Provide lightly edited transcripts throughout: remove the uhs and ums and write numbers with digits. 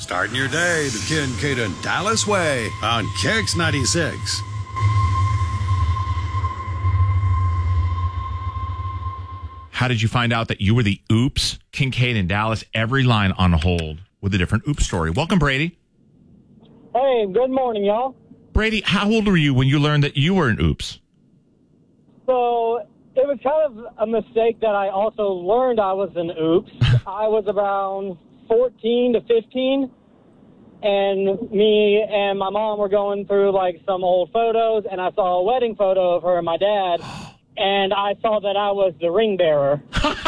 Starting your day the Kincaid and Dallas way on Kicks 96. How did you find out that you were the oops? Kincaid and Dallas, every line on hold with a different oops story. Welcome, Brady. Hey, good morning, y'all. Brady, how old were you when you learned that you were an oops? So it was kind of a mistake that I also learned I was an oops. I was around 14 to 15, and me and my mom were going through like some old photos, and I saw a wedding photo of her and my dad, and I saw that I was the ring bearer.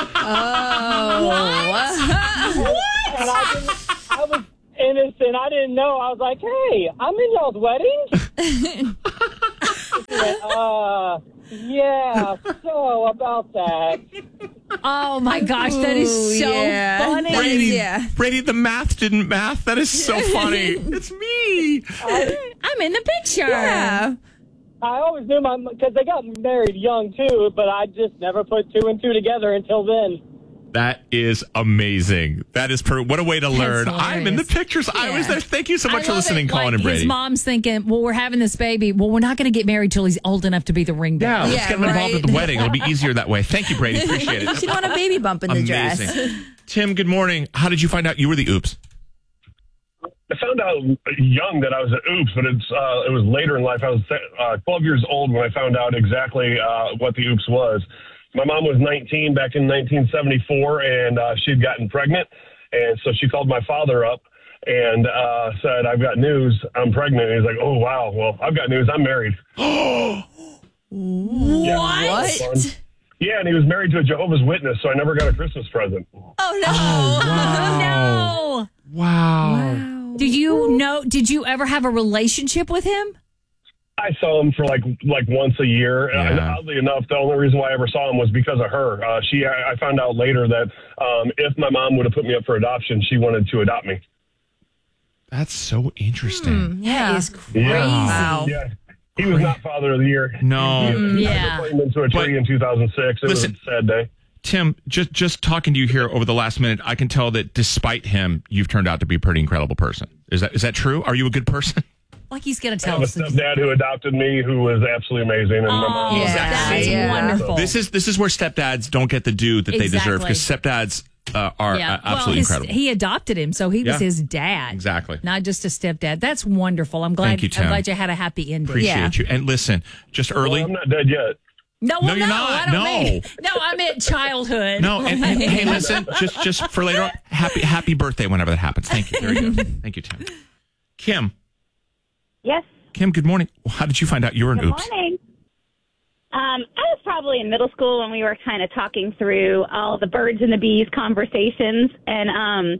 What? And I was innocent. I didn't know. I was like, hey, I'm in y'all's wedding? Yeah, so about that. Oh, my gosh, that is so funny. Brady, the math didn't math. That is so funny. It's me. I'm in the picture. Yeah. I always knew because they got married young, too, but I just never put two and two together until then. That is amazing. That is what a way to learn. I'm in the pictures. Yeah. I was there. Thank you so much for listening, Colin and Brady. His mom's thinking, well, we're having this baby. Well, we're not going to get married till he's old enough to be the ring bearer. Yeah, let's get him involved at the wedding. It'll be easier that way. Thank you, Brady. Appreciate it. She don't want a baby bump in the dress. Tim, good morning. How did you find out you were the oops? I found out young that I was an oops, but it was later in life. I was 12 years old when I found out exactly what the oops was. My mom was 19 back in 1974, and she'd gotten pregnant. And so she called my father up and said, I've got news. I'm pregnant. And he's like, oh, wow. Well, I've got news. I'm married. What? Yeah, and he was married to a Jehovah's Witness, so I never got a Christmas present. Oh, no. Oh, wow. No. Did you ever have a relationship with him? I saw him for like once a year. And oddly enough, the only reason why I ever saw him was because of her. I found out later that if my mom would have put me up for adoption, she wanted to adopt me. That's so interesting. That is crazy. Wow. Yeah. He was not Father of the Year. No. I put him into a tree in 2006. It was a sad day. Tim, just talking to you here over the last minute, I can tell that despite him, you've turned out to be a pretty incredible person. Is that true? Are you a good person? Like he's going to tell us. I have us. a stepdad who adopted me, who was absolutely amazing. And my mom was that's wonderful. This is where stepdads don't get the due that they deserve, because stepdads are absolutely incredible. He adopted him, so he was his dad. Exactly. Not just a stepdad. That's wonderful. I'm glad. Thank you, Tim. I'm glad you had a happy ending. Appreciate you. And listen, just early. Well, I'm not dead yet. No, you're not. I don't mean. No, I meant childhood. No, and hey, listen, just for later on, happy birthday whenever that happens. Thank you. Very good. Thank you, Tim. Kim. Yes. Kim, good morning. How did you find out you were an oops? Good morning. I was probably in middle school when we were kind of talking through all the birds and the bees conversations. And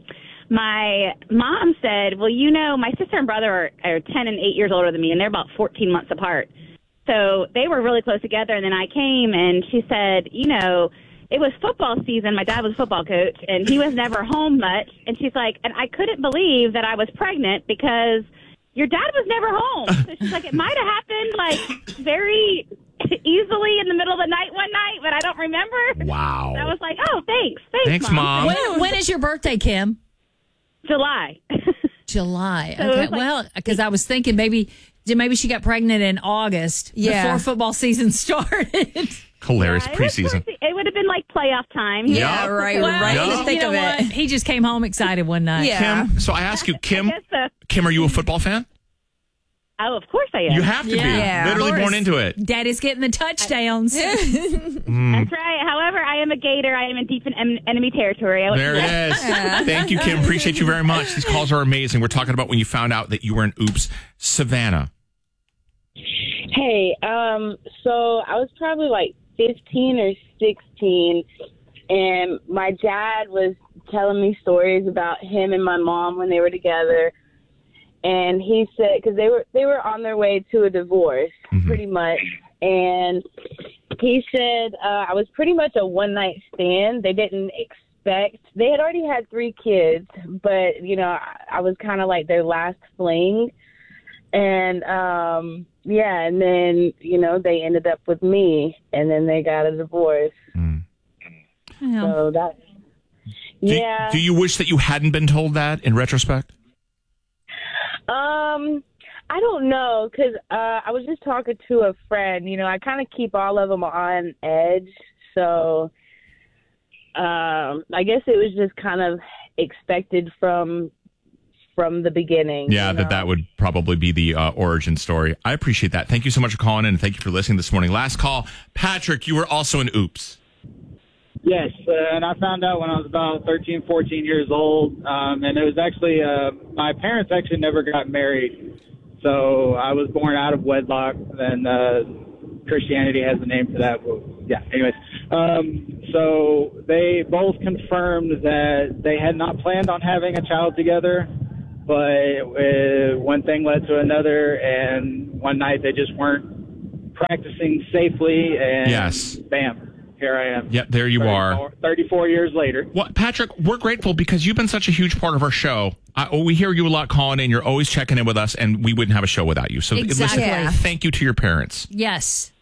my mom said, well, my sister and brother are 10 and 8 years older than me, and they're about 14 months apart. So they were really close together. And then I came, and she said, it was football season. My dad was a football coach, and he was never home much. And she's like, and I couldn't believe that I was pregnant because your dad was never home. So she's like, it might have happened like very easily in the middle of the night one night, but I don't remember. Wow. I was like, oh, thanks. Thanks, Mom. When is your birthday, Kim? July. July. So Okay. Well, because I was thinking maybe she got pregnant in August before football season started. Hilarious preseason. It would have been like playoff time. Yeah, right. Well, right in the thick of what? it. He just came home excited one night. Yeah. Kim, so I ask you, Kim, Kim, are you a football fan? Oh, of course I am. You have to be. Literally born into it. Daddy's getting the touchdowns. That's right. However, I am a Gator. I am in deep enemy territory. There it is. Thank you, Kim. Appreciate you very much. These calls are amazing. We're talking about when you found out that you were an oops. Savannah. Hey, so I was probably like 15 or 16, and my dad was telling me stories about him and my mom when they were together. And he said, because they were on their way to a divorce, pretty much. And he said I was pretty much a one-night stand. They didn't expect. They had already had 3 kids, but, I was kind of like their last fling. And, and then, they ended up with me, and then they got a divorce. So that's, Do you wish that you hadn't been told that in retrospect? I don't know, because I was just talking to a friend. You know, I kind of keep all of them on edge. So I guess it was just kind of expected from the beginning. Yeah, you know? that would probably be the origin story. I appreciate that. Thank you so much for calling in, and thank you for listening this morning. Last call. Patrick, you were also an oops. Yes, and I found out when I was about 13, 14 years old, and it was actually, my parents actually never got married, so I was born out of wedlock, and Christianity has a name for that. But yeah, anyways. So they both confirmed that they had not planned on having a child together, but one thing led to another, and one night they just weren't practicing safely, and yes. Bam. Here I am. Yeah, there you are. 34 years later. Well, Patrick, we're grateful because you've been such a huge part of our show. We hear you a lot calling in. You're always checking in with us, and we wouldn't have a show without you. So exactly. Listen, thank you to your parents. Yes.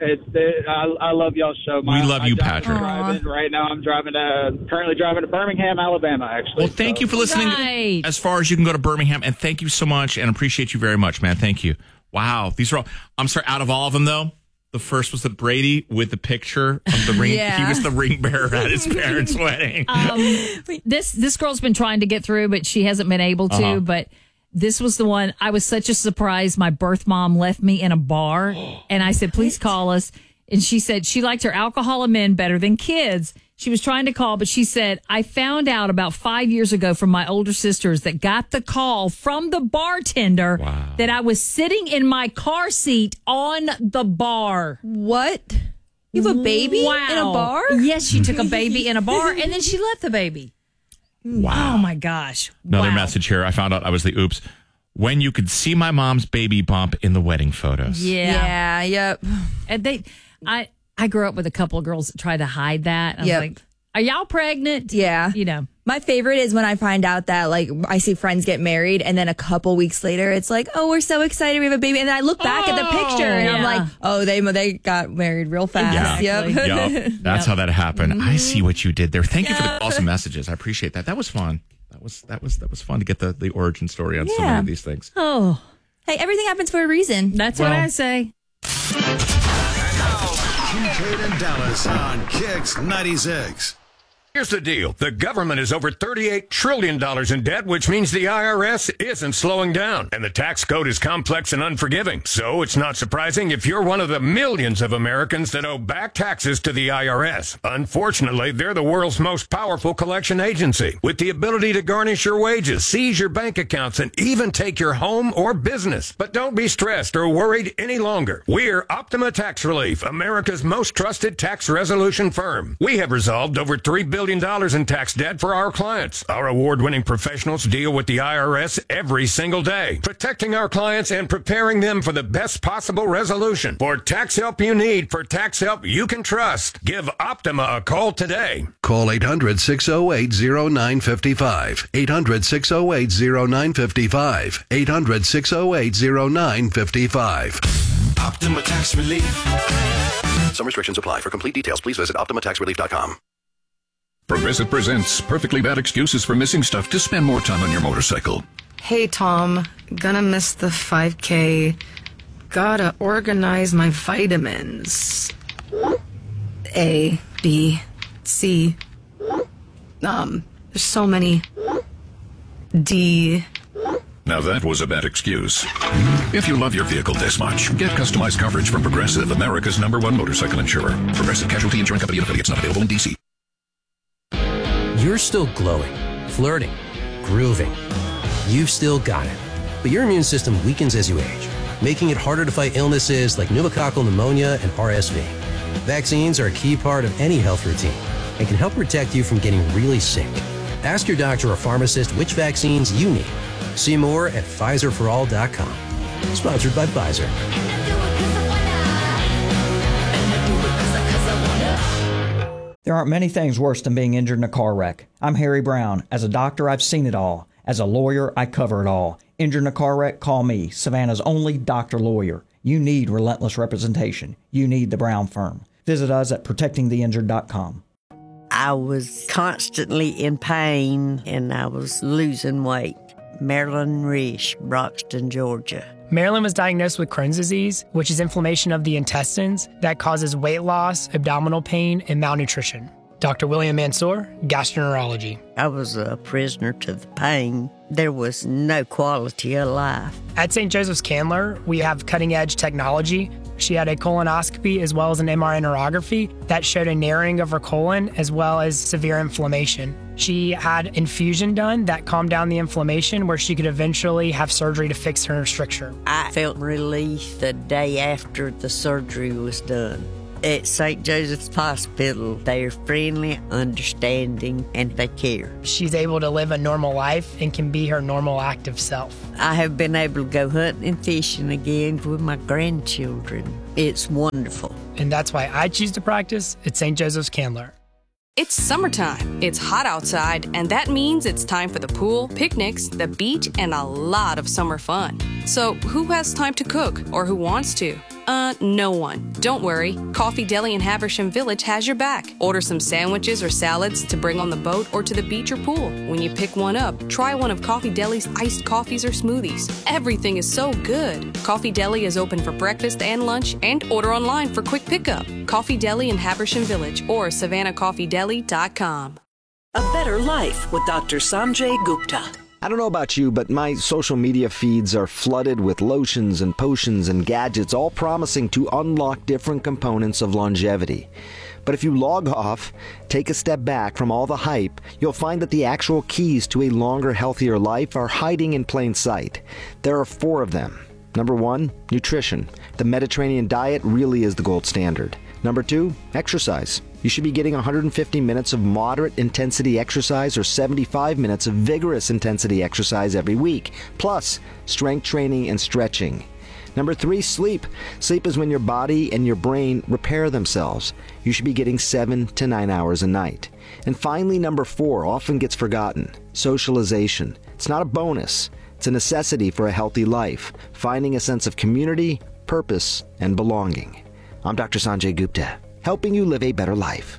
I love y'all's show. We love you, Patrick. Right now, I'm currently driving to Birmingham, Alabama, actually. Well, thank you for listening as far as you can go to Birmingham, and thank you so much, and appreciate you very much, man. Thank you. Wow. These are all, I'm sorry, out of all of them, though, the first was the Brady with the picture of the ring. Yeah. He was the ring bearer at his parents' wedding. This girl's been trying to get through, but she hasn't been able to. But this was the one. I was such a surprise. My birth mom left me in a bar, and I said, "Please call us." And she said she liked her alcohol and men better than kids. She was trying to call, but she said, I found out about 5 years ago from my older sisters that got the call from the bartender that I was sitting in my car seat on the bar. What? You have a baby in a bar? Yes, she took a baby in a bar, and then she left the baby. Wow. Oh, my gosh. Another message here. I found out I was the oops. When you could see my mom's baby bump in the wedding photos. Yeah. Yep. And I grew up with a couple of girls that tried to hide that. I was like, are y'all pregnant? Yeah. You know. My favorite is when I find out that, like, I see friends get married, and then a couple weeks later, it's like, oh, we're so excited we have a baby. And then I look back at the picture, and I'm like, oh, they got married real fast. Yeah. Yep. That's how that happened. Mm-hmm. I see what you did there. Thank you for the awesome messages. I appreciate that. That was fun. That was fun to get the origin story on so many of these things. Oh. Hey, everything happens for a reason. That's what I say. Kincaid and Dallas on Kicks 96. Here's the deal. The government is over $38 trillion in debt, which means the IRS isn't slowing down. And the tax code is complex and unforgiving. So it's not surprising if you're one of the millions of Americans that owe back taxes to the IRS. Unfortunately, they're the world's most powerful collection agency, with the ability to garnish your wages, seize your bank accounts, and even take your home or business. But don't be stressed or worried any longer. We're Optima Tax Relief, America's most trusted tax resolution firm. We have resolved over $3 billion in tax debt for our clients. Our award-winning professionals deal with the IRS every single day, protecting our clients and preparing them for the best possible resolution. For tax help you need, for tax help you can trust, give Optima a call today. Call 800-608-0955. 800-608-0955. 800-608-0955. Optima Tax Relief. Some restrictions apply. For complete details, please visit OptimaTaxRelief.com. Progressive presents Perfectly Bad Excuses for Missing Stuff to Spend More Time on Your Motorcycle. Hey, Tom. Gonna miss the 5K. Gotta organize my vitamins. A, B, C. There's so many. D. Now that was a bad excuse. If you love your vehicle this much, get customized coverage from Progressive, America's #1 motorcycle insurer. Progressive Casualty Insurance Company and affiliates, not available in D.C. You're still glowing, flirting, grooving. You've still got it. But your immune system weakens as you age, making it harder to fight illnesses like pneumococcal pneumonia and RSV. Vaccines are a key part of any health routine and can help protect you from getting really sick. Ask your doctor or pharmacist which vaccines you need. See more at PfizerForAll.com. Sponsored by Pfizer. There aren't many things worse than being injured in a car wreck. I'm Harry Brown. As a doctor, I've seen it all. As a lawyer, I cover it all. Injured in a car wreck? Call me, Savannah's only doctor lawyer. You need relentless representation. You need the Brown Firm. Visit us at protectingtheinjured.com. I was constantly in pain and I was losing weight. Marilyn Reese, Broxton, Georgia. Marilyn was diagnosed with Crohn's disease, which is inflammation of the intestines that causes weight loss, abdominal pain, and malnutrition. Dr. William Mansour, gastroenterology. I was a prisoner to the pain. There was no quality of life. At St. Joseph's Candler, we have cutting-edge technology. She had a colonoscopy as well as an MRI neurography that showed a narrowing of her colon as well as severe inflammation. She had infusion done that calmed down the inflammation where she could eventually have surgery to fix her stricture. I felt relief the day after the surgery was done. At St. Joseph's Hospital, they are friendly, understanding, and they care. She's able to live a normal life and can be her normal active self. I have been able to go hunting and fishing again with my grandchildren. It's wonderful. And that's why I choose to practice at St. Joseph's Candler. It's summertime. It's hot outside, and that means it's time for the pool, picnics, the beach, and a lot of summer fun. So who has time to cook, or who wants to? No one. Don't worry. Coffee Deli in Habersham Village has your back. Order some sandwiches or salads to bring on the boat or to the beach or pool. When you pick one up, try one of Coffee Deli's iced coffees or smoothies. Everything is so good. Coffee Deli is open for breakfast and lunch and order online for quick pickup. Coffee Deli in Habersham Village or SavannahCoffeeDeli.com. A Better Life with Dr. Sanjay Gupta. I don't know about you, but my social media feeds are flooded with lotions and potions and gadgets, all promising to unlock different components of longevity. But if you log off, take a step back from all the hype, you'll find that the actual keys to a longer, healthier life are hiding in plain sight. There are 4 of them. Number 1, nutrition. The Mediterranean diet really is the gold standard. Number 2, exercise. You should be getting 150 minutes of moderate intensity exercise or 75 minutes of vigorous intensity exercise every week, plus strength training and stretching. Number 3, sleep. Sleep is when your body and your brain repair themselves. You should be getting 7 to 9 hours a night. And finally, number 4 often gets forgotten. Socialization. It's not a bonus. It's a necessity for a healthy life, finding a sense of community, purpose, and belonging. I'm Dr. Sanjay Gupta, helping you live a better life.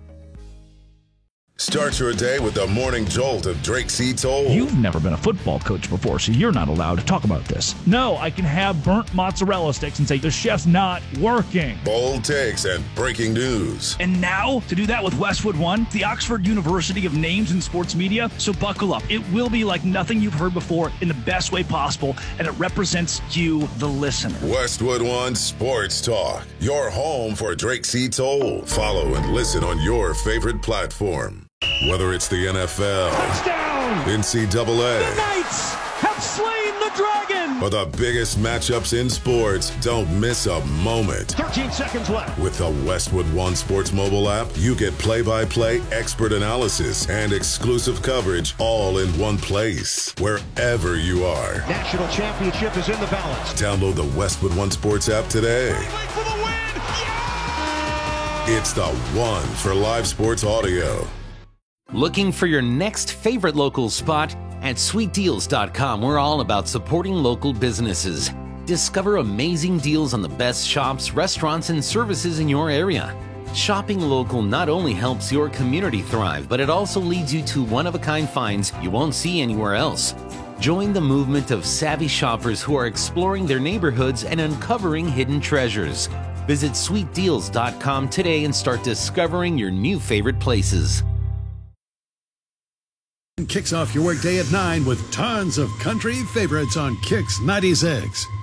Start your day with the morning jolt of Drake C. Toll. You've never been a football coach before, so you're not allowed to talk about this. No, I can have burnt mozzarella sticks and say the chef's not working. Bold takes and breaking news. And now, to do that with Westwood One, the Oxford University of Names in Sports Media, so buckle up. It will be like nothing you've heard before in the best way possible, and it represents you, the listener. Westwood One Sports Talk, your home for Drake C. Toll. Follow and listen on your favorite platform. Whether it's the NFL, touchdown, NCAA, the Knights have slain the dragon, or the biggest matchups in sports, don't miss a moment. 13 seconds left. With the Westwood One Sports mobile app, you get play-by-play expert analysis and exclusive coverage all in one place, wherever you are. National championship is in the balance. Download the Westwood One Sports app today. For the win. Yeah! It's the one for live sports audio. Looking for your next favorite local spot? At sweetdeals.com, we're all about supporting local businesses. Discover amazing deals on the best shops, restaurants, and services in your area. Shopping local not only helps your community thrive, but it also leads you to one-of-a-kind finds you won't see anywhere else. Join the movement of savvy shoppers who are exploring their neighborhoods and uncovering hidden treasures. Visit sweetdeals.com today and start discovering your new favorite places. Kicks off your workday at 9 with tons of country favorites on Kicks 96.